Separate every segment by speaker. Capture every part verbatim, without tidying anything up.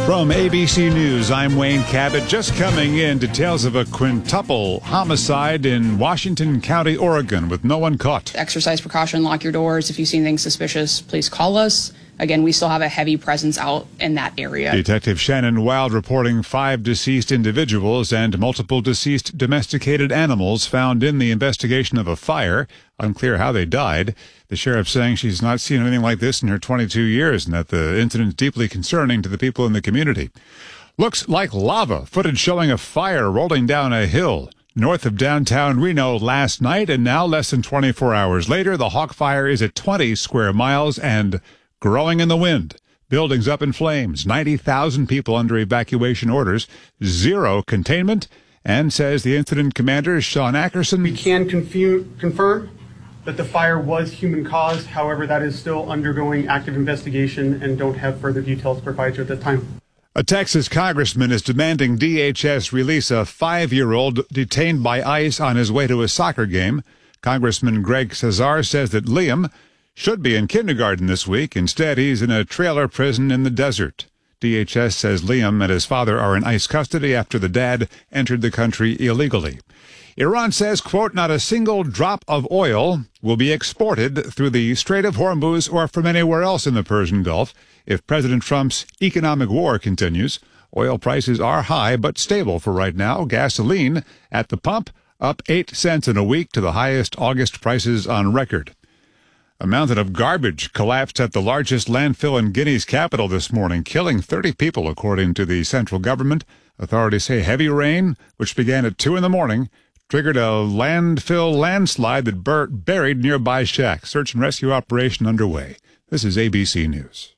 Speaker 1: From A B C News, I'm Wayne Cabot. Just coming in, details of a quintuple homicide in Washington County, Oregon, with no one caught.
Speaker 2: Exercise precaution, lock your doors. If you see anything suspicious, please call us. Again, we still have a heavy presence out in that area.
Speaker 1: Detective Shannon Wild reporting five deceased individuals and multiple deceased domesticated animals found in the investigation of a fire. Unclear how they died. The sheriff saying she's not seen anything like this in her twenty-two years and that the incident is deeply concerning to the people in the community. Looks like lava. Footage showing a fire rolling down a hill north of downtown Reno last night, and now less than twenty-four hours later, the Hawk Fire is at twenty square miles and growing in the wind. Buildings up in flames, ninety thousand people under evacuation orders, zero containment, and says the incident commander, Sean Ackerson.
Speaker 3: We can confu- confirm that the fire was human-caused. However, that is still undergoing active investigation and don't have further details to provide you at this time.
Speaker 1: A Texas congressman is demanding D H S release a five-year-old detained by ICE on his way to a soccer game. Congressman Greg Cesar says that Liam should be in kindergarten this week. Instead, he's in a trailer prison in the desert. D H S says Liam and his father are in ICE custody after the dad entered the country illegally. Iran says, quote, not a single drop of oil will be exported through the Strait of Hormuz or from anywhere else in the Persian Gulf if President Trump's economic war continues. Oil prices are high but stable for right now. Gasoline at the pump up eight cents in a week to the highest August prices on record. A mountain of garbage collapsed at the largest landfill in Guinea's capital this morning, killing thirty people, according to the central government. Authorities say heavy rain, which began at two in the morning, triggered a landfill landslide that bur- buried nearby shacks. Search and rescue operation underway. This is A B C News.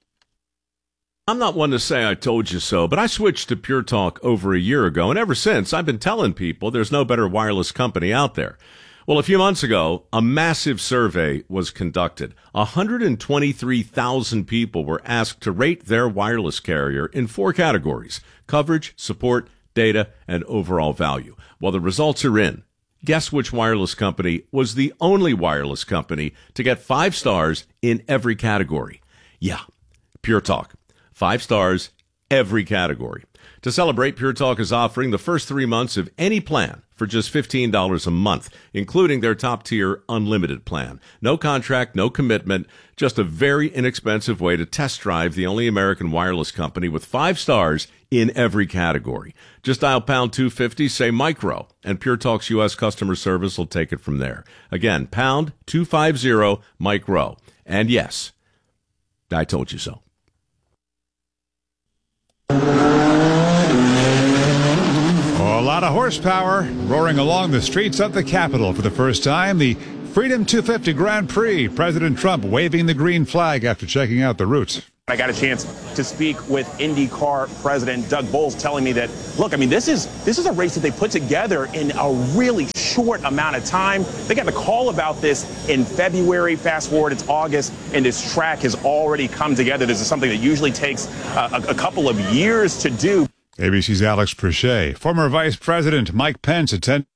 Speaker 4: I'm not one to say I told you so, but I switched to Pure Talk over a year ago, and ever since I've been telling people there's no better wireless company out there. Well, a few months ago, a massive survey was conducted. one hundred twenty-three thousand people were asked to rate their wireless carrier in four categories: coverage, support, data, and overall value. Well, the results are in. Guess which wireless company was the only wireless company to get five stars in every category? Yeah, Pure Talk. Five stars, every category. To celebrate, Pure Talk is offering the first three months of any plan for just fifteen dollars a month, including their top-tier unlimited plan. No contract, no commitment, just a very inexpensive way to test drive the only American wireless company with five stars in every category. Just dial pound two fifty, say micro, and Pure Talk's U S customer service will take it from there. Again, pound two fifty, micro. And yes, I told you so.
Speaker 1: Oh, a lot of horsepower roaring along the streets of the Capitol for the first time. The Freedom two fifty Grand Prix. President Trump waving the green flag after checking out the routes.
Speaker 5: I got a chance to speak with IndyCar president Doug Boles, telling me that, look, I mean, this is this is a race that they put together in a really short amount of time. They got the call about this in February. Fast forward, it's August, and this track has already come together. This is something that usually takes uh, a, a couple of years to do.
Speaker 1: A B C's Alex Perche. Former Vice President Mike Pence attended